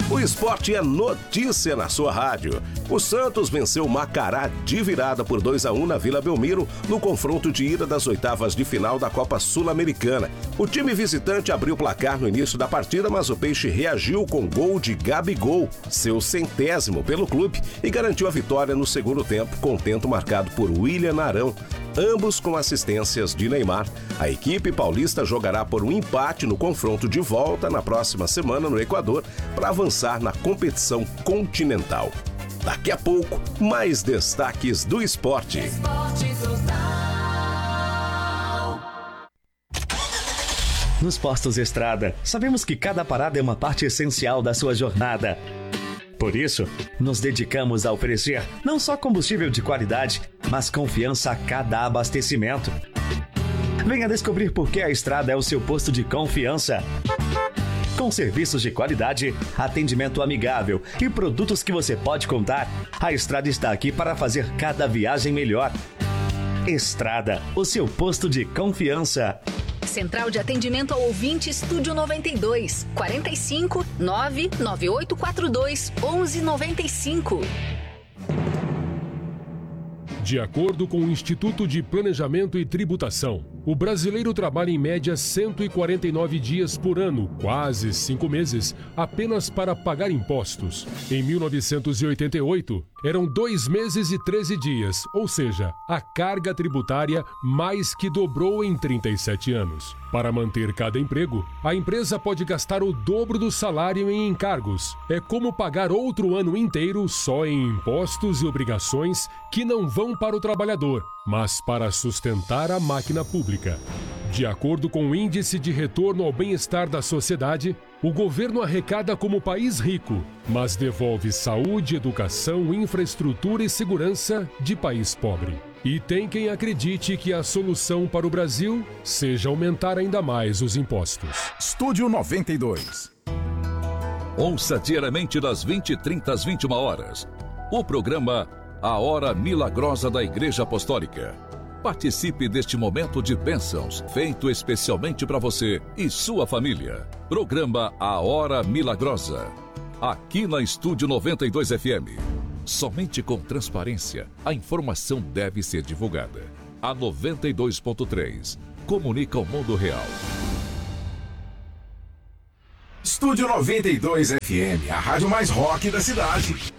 O esporte é notícia na sua rádio. O Santos venceu o Macará de virada por 2-1 na Vila Belmiro no confronto de ida das oitavas de final da Copa Sul-Americana. O time visitante abriu o placar no início da partida, mas o Peixe reagiu com gol de Gabigol, seu 100º pelo clube, e garantiu a vitória no segundo tempo, com tento marcado por William Arão, ambos com assistências de Neymar. A equipe paulista jogará por um empate no confronto de volta na próxima semana no Equador para avançar na competição continental. Daqui a pouco, mais destaques do esporte. Nos postos Estrada, sabemos que cada parada é uma parte essencial da sua jornada. Por isso, nos dedicamos a oferecer não só combustível de qualidade, mas confiança a cada abastecimento. Venha descobrir por que a Estrada é o seu posto de confiança. Com serviços de qualidade, atendimento amigável e produtos que você pode contar, a Estrada está aqui para fazer cada viagem melhor. Estrada, o seu posto de confiança. Central de atendimento ao ouvinte Estúdio 92, 45 99842 1195. De acordo com o Instituto de Planejamento e Tributação, o brasileiro trabalha em média 149 dias por ano, quase 5 meses, apenas para pagar impostos. Em 1988, eram 2 meses e 13 dias, ou seja, a carga tributária mais que dobrou em 37 anos. Para manter cada emprego, a empresa pode gastar o dobro do salário em encargos. É como pagar outro ano inteiro só em impostos e obrigações que não vão para o trabalhador, mas para sustentar a máquina pública. De acordo com o Índice de Retorno ao Bem-Estar da Sociedade, o governo arrecada como país rico, mas devolve saúde, educação, infraestrutura e segurança de país pobre. E tem quem acredite que a solução para o Brasil seja aumentar ainda mais os impostos. Estúdio 92. Ouça diariamente das 20h30 às 21h. O programa A Hora Milagrosa da Igreja Apostólica. Participe deste momento de bênçãos, feito especialmente para você e sua família. Programa A Hora Milagrosa. Aqui na Estúdio 92 FM. Somente com transparência, a informação deve ser divulgada. A 92.3 comunica o mundo real. Estúdio 92 FM, a rádio mais rock da cidade.